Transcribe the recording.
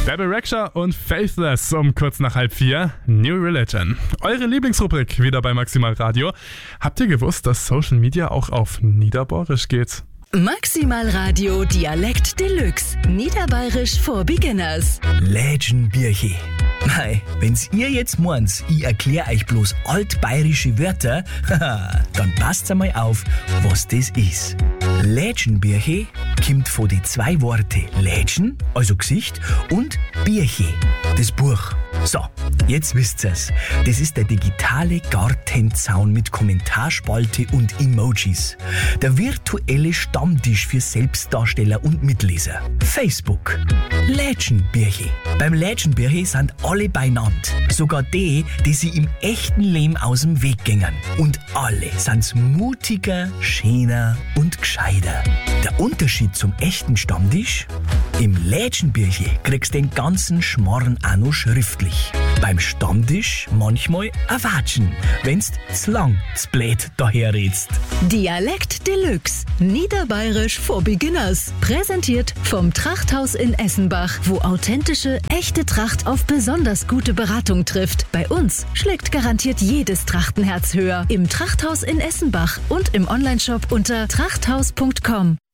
Bebe Rexha und Faithless um kurz nach 3:30. New Religion. Eure Lieblingsrubrik wieder bei Maximal Radio. Habt ihr gewusst, dass Social Media auch auf Niederbayerisch geht? Maximal Radio Dialekt Deluxe. Niederbayerisch for Beginners. Lädchenbirche. Mei, wenn's ihr jetzt meint, ich erklär euch bloß altbayerische Wörter, dann passt einmal auf, was das ist. Lädchenbirche kommt von den 2 Worte Lädchen, also Gesicht, und Birche, das Buch. So, jetzt wisst ihr's. Das ist der digitale Gartenzaun mit Kommentarspalte und Emojis. Der virtuelle Stammtisch für Selbstdarsteller und Mitleser. Facebook. Lädchenbirche. Beim Lädchenbirche sind alle beieinander. Sogar die sie im echten Leben aus dem Weg gängen. Und alle sind mutiger, schöner und gescheiter. Der Unterschied zum echten Stammtisch? Im Lädchenbirche kriegst du den ganzen Schmarrn auch noch schriftlich. Beim Stammtisch manchmal ein Watschen, wenn's zu lang, zu blöd daherredst. Dialekt Deluxe. Niederbayerisch for Beginners. Präsentiert vom Trachthaus in Essenbach, wo authentische, echte Tracht auf besonders gute Beratung trifft. Bei uns schlägt garantiert jedes Trachtenherz höher. Im Trachthaus in Essenbach und im Onlineshop unter trachthaus.com.